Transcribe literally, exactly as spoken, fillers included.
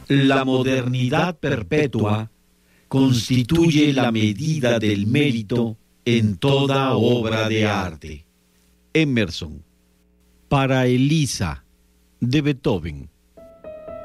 La modernidad perpetua constituye la medida del mérito en toda obra de arte. Emerson. Para Elisa, de Beethoven.